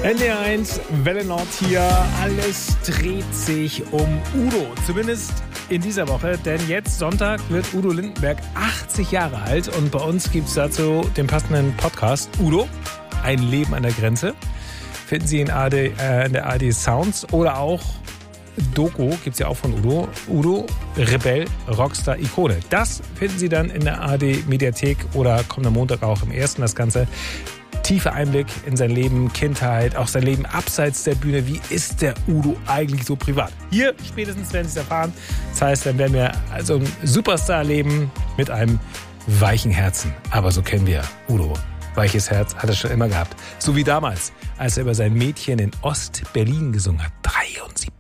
NDR1, Welle Nord hier. Alles dreht sich um Udo. Zumindest in dieser Woche, denn jetzt Sonntag wird Udo Lindenberg 80 Jahre alt und bei uns gibt es dazu den passenden Podcast Udo, ein Leben an der Grenze. Finden Sie in der ARD Sounds oder auch Doku, gibt es ja auch von Udo. Udo, Rebell, Rockstar, Ikone. Das finden Sie dann in der ARD Mediathek oder kommt am Montag auch im ersten das Ganze. Tiefer Einblick in sein Leben, Kindheit, auch sein Leben abseits der Bühne. Wie ist der Udo eigentlich so privat? Hier spätestens werden Sie es erfahren. Das heißt, dann werden wir also ein Superstar-Leben mit einem weichen Herzen. Aber so kennen wir Udo. Weiches Herz hat er schon immer gehabt. So wie damals, als er über sein Mädchen in Ost-Berlin gesungen hat. 73.